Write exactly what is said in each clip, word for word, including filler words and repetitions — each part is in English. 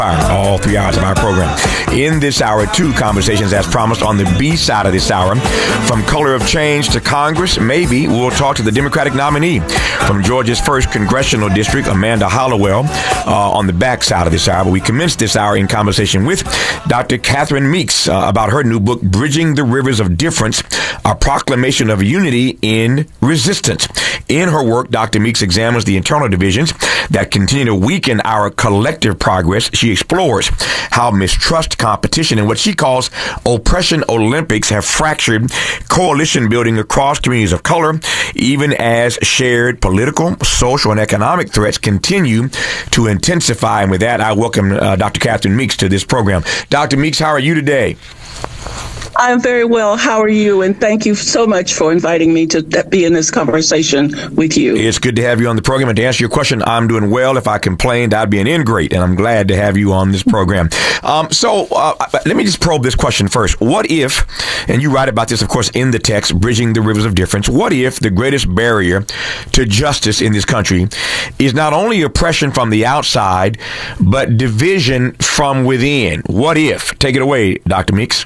all three hours of our program. In this hour, two conversations as promised on the B side of this hour. From color of change to Congress, maybe we'll talk to the Democratic nominee from Georgia's first congressional district, Amanda Hollowell, uh, on the back side of this hour. But we commenced this hour in conversation with Doctor Catherine Meeks uh, about her new book, Bridging the Rivers of Difference, a proclamation of unity in resistance. In her work, Doctor Meeks examines the internal divisions that continue to weaken our collective progress. She explores how mistrust, competition, and what she calls oppression Olympics have fractured coalition building across communities of color, even as shared political, social, and economic threats continue to intensify. And with that, I welcome uh, Doctor Catherine Meeks to this program. Doctor Meeks, how are you today? I'm very well. How are you? And thank you so much for inviting me to be in this conversation with you. It's good to have you on the program. And to answer your question, I'm doing well. If I complained, I'd be an ingrate. And I'm glad to have you on this program. Um, so uh, let me just probe this question first. What if, and you write about this, of course, in the text, Bridging the Rivers of Difference, what if the greatest barrier to justice in this country is not only oppression from the outside, but division from within? What if? Take it away, Doctor Meeks.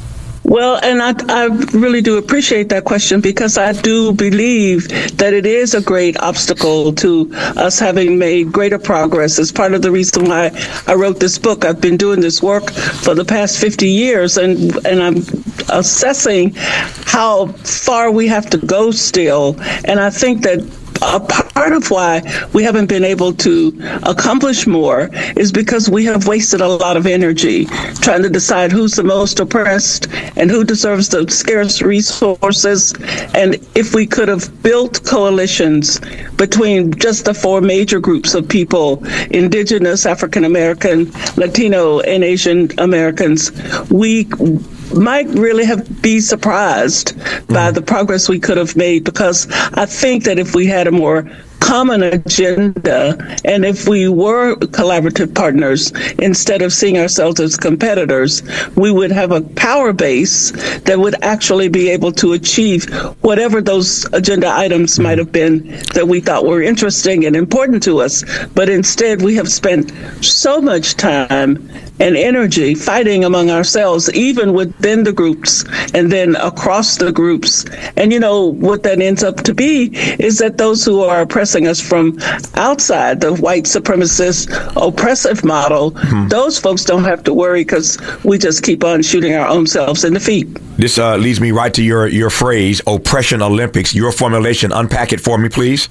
Well, and I, I really do appreciate that question, because I do believe that it is a great obstacle to us having made greater progress. It's part of the reason why I wrote this book. I've been doing this work for the past fifty years, and, and I'm assessing how far we have to go still. And I think that a part of why we haven't been able to accomplish more is because we have wasted a lot of energy trying to decide who's the most oppressed and who deserves the scarce resources. And if we could have built coalitions between just the four major groups of people, Indigenous, African American, Latino, and Asian Americans, we might really have be surprised by the progress we could have made, because I think that if we had a more common agenda, and if we were collaborative partners instead of seeing ourselves as competitors, we would have a power base that would actually be able to achieve whatever those agenda items might have been that we thought were interesting and important to us. But instead, we have spent so much time and energy fighting among ourselves, even within the groups and then across the groups. And, you know, what that ends up to be is that those who are oppressing us from outside the white supremacist oppressive model, mm-hmm. those folks don't have to worry, because we just keep on shooting our own selves in the feet. This uh, leads me right to your, your phrase, oppression Olympics, your formulation. Unpack it for me, please.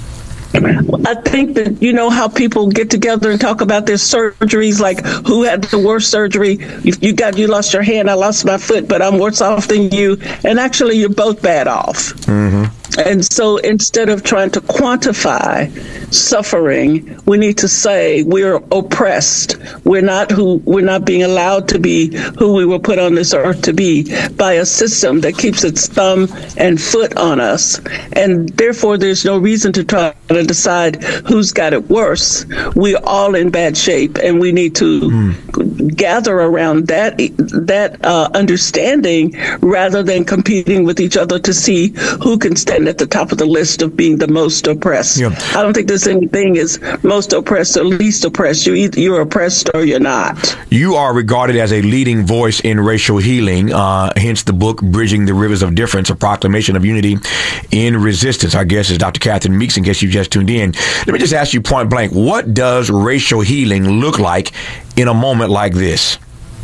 I think that, you know, how people get together and talk about their surgeries, like who had the worst surgery. You, you got, you lost your hand, I lost my foot, but I'm worse off than you. And actually, you're both bad off. Mm-hmm. And so instead of trying to quantify suffering, we need to say we're oppressed. We're not who we're not being allowed to be who we were put on this earth to be by a system that keeps its thumb and foot on us. And therefore, there's no reason to try to decide who's got it worse. We're all in bad shape, and we need to mm. gather around that that uh, understanding rather than competing with each other to see who can stand at the top of the list of being the most oppressed. Yeah. I don't think there's anything as most oppressed or least oppressed. You either you're oppressed or you're not. You are regarded as a leading voice in racial healing, uh, hence the book Bridging the Rivers of Difference, a proclamation of unity in resistance. Our guest is Doctor Catherine Meeks, in case you just tuned in. Let me just ask you point blank, what does racial healing look like in a moment like this?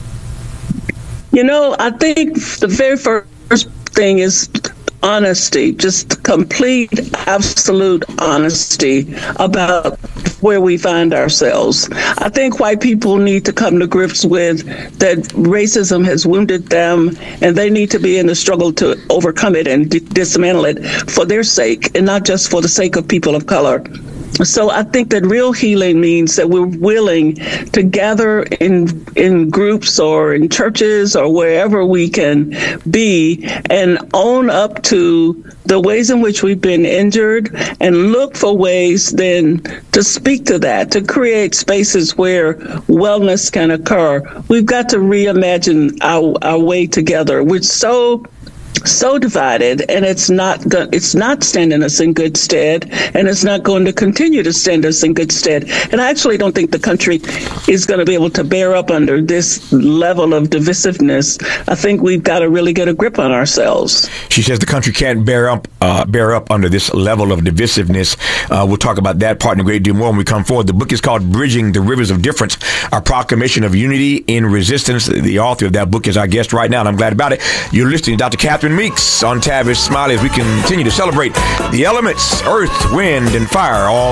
You know, I think the very first thing is honesty, just complete, absolute honesty about where we find ourselves. I think white people need to come to grips with that racism has wounded them, and they need to be in the struggle to overcome it and d- dismantle it for their sake, and not just for the sake of people of color. So I think that real healing means that we're willing to gather in in groups or in churches or wherever we can be and own up to the ways in which we've been injured and look for ways then to speak to that, to create spaces where wellness can occur. We've got to reimagine our, our way together. We're so so divided, and it's not go- it's not standing us in good stead, and it's not going to continue to stand us in good stead. And I actually don't think the country is going to be able to bear up under this level of divisiveness. I think we've got to really get a grip on ourselves. She says the country can't bear up uh, bear up under this level of divisiveness. Uh, we'll talk about that part and a great deal more when we come forward. The book is called Bridging the Rivers of Difference, A Proclamation of Unity in Resistance. The author of that book is our guest right now, and I'm glad about it. You're listening to Doctor Catherine Meeks on Tavis Smiley as we continue to celebrate the elements, earth, wind, and fire, all